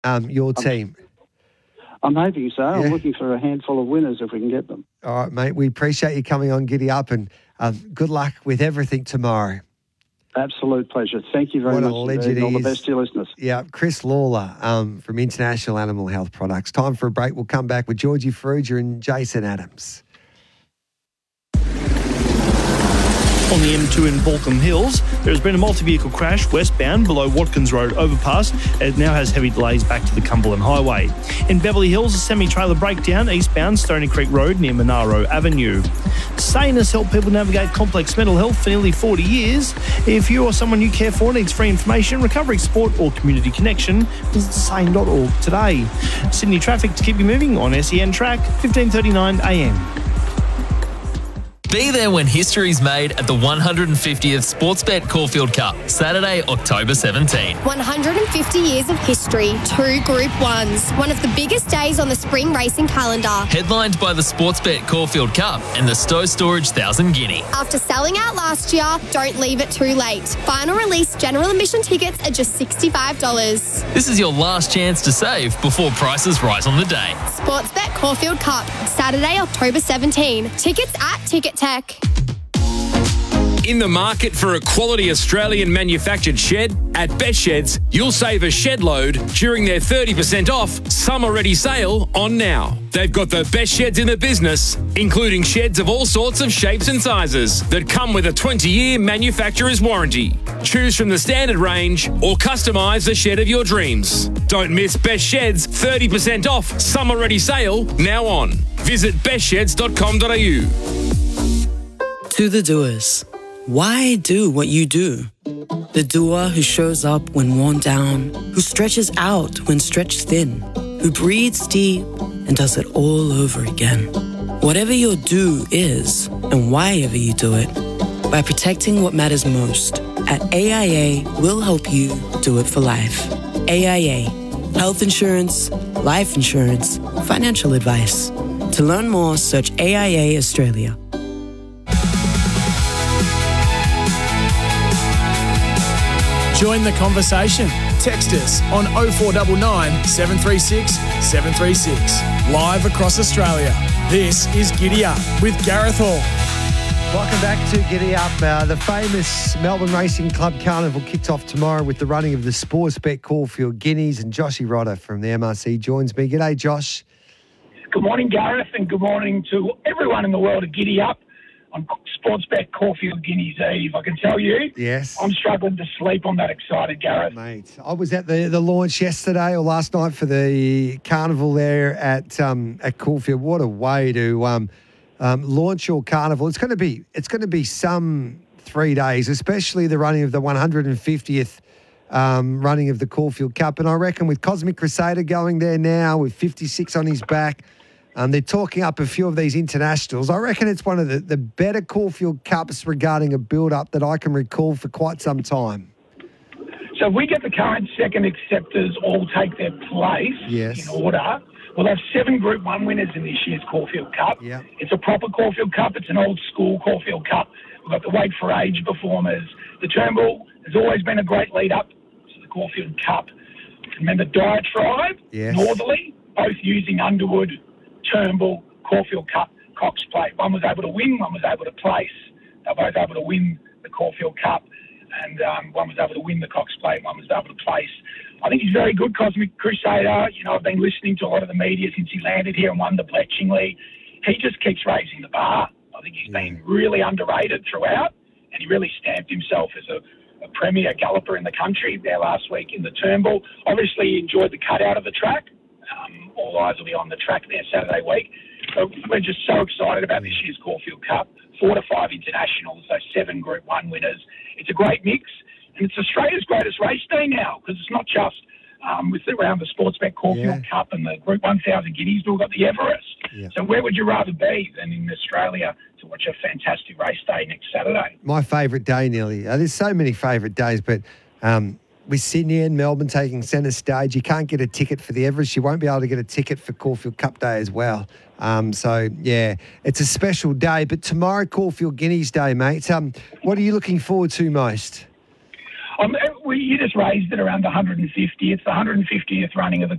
your team? I'm hoping so. Yeah. I'm looking for a handful of winners if we can get them. All right, mate. We appreciate you coming on Giddy Up, and good luck with everything tomorrow. Absolute pleasure. Thank you very What a much. legend All he the is. best to your listeners. Yeah, Chris Lawler from International Animal Health Products. Time for a break. We'll come back with Georgie Ferrugia and Jason Adams. On the M2 in Balcombe Hills, there has been a multi-vehicle crash westbound below Watkins Road overpass. It now has heavy delays back to the Cumberland Highway. In Beverly Hills, a semi-trailer breakdown eastbound Stony Creek Road near Monaro Avenue. SANE has helped people navigate complex mental health for nearly 40 years. If you or someone you care for needs free information, recovery support or community connection, visit sane.org today. Sydney traffic to keep you moving on SEN Track, 15:39 a.m. Be there when history's made at the 150th Sportsbet Caulfield Cup, Saturday, October 17. 150 years of history, 2 Group 1s. One of the biggest days on the spring racing calendar. Headlined by the Sportsbet Caulfield Cup and the Stowe Storage 1000 Guinea. After selling out last year, don't leave it too late. Final release general admission tickets are just $65. This is your last chance to save before prices rise on the day. Sportsbet Caulfield Cup, Saturday, October 17. Tickets at Ticket Tech. In the market for a quality Australian manufactured shed? At Best Sheds, you'll save a shed load during their 30% off summer ready sale on now. They've got the best sheds in the business, including sheds of all sorts of shapes and sizes that come with a 20-year manufacturer's warranty. Choose from the standard range or customise the shed of your dreams. Don't miss Best Sheds 30% off summer ready sale now on. Visit bestsheds.com.au. To the doers, why do what you do? The doer who shows up when worn down, who stretches out when stretched thin, who breathes deep and does it all over again. Whatever your do is, and why ever you do it, by protecting what matters most, at AIA, we'll help you do it for life. AIA, health insurance, life insurance, financial advice. To learn more, search AIA Australia. Join the conversation. Text us on 0499 736 736. Live across Australia. This is Giddy Up with Gareth Hall. Welcome back to Giddy Up. The famous Melbourne Racing Club Carnival kicks off tomorrow with the running of the Sportsbet Caulfield Guineas, and Joshy Rodder from the MRC joins me. G'day, Josh. Good morning, Gareth, and good morning to everyone in the world of Giddy Up on Sportsbet Caulfield Guineas Eve. I can tell you, yes, I'm struggling to sleep. I'm that excited, Gareth. Mate, I was at the launch yesterday or last night for the carnival there at Caulfield. What a way to launch your carnival. It's going to be some 3 days, especially the running of the 150th running of the Caulfield Cup. And I reckon with Cosmic Crusader going there now with 56 on his back, they're talking up a few of these internationals. I reckon it's one of the better Caulfield Cups regarding a build-up that I can recall for quite some time. So if we get the current second acceptors all take their place in order, we'll have 7 Group 1 winners in this year's Caulfield Cup. Yeah. It's a proper Caulfield Cup. It's an old-school Caulfield Cup. We've got the Wait for Age performers. The Turnbull has always been a great lead-up to the Caulfield Cup. Remember Diatribe, Northerly, both using Underwood, Turnbull, Caulfield Cup, Cox Plate. One was able to win, one was able to place. They're both able to win the Caulfield Cup, and one was able to win the Cox Plate, one was able to place. I think he's very good, Cosmic Crusader. You know, I've been listening to a lot of the media since he landed here and won the Bletchingley. He just keeps raising the bar. I think he's been really underrated throughout, and he really stamped himself as a premier galloper in the country there last week in the Turnbull. Obviously, he enjoyed the cutout of the track. All eyes will be on the track there Saturday week. So we're just so excited about this year's Caulfield Cup. 4 to 5 internationals, so 7 Group 1 winners. It's a great mix, and it's Australia's greatest race day now, because it's not just around the Sportsbet Caulfield Cup and the Group 1000 Guineas. We've got the Everest. Yeah. So where would you rather be than in Australia to watch a fantastic race day next Saturday? My favourite day, nearly. There's so many favourite days, but with Sydney and Melbourne taking centre stage, you can't get a ticket for the Everest. You won't be able to get a ticket for Caulfield Cup Day as well. It's a special day. But tomorrow, Caulfield Guineas Day, mate. What are you looking forward to most? You just raised it around the 150th. The 150th running of the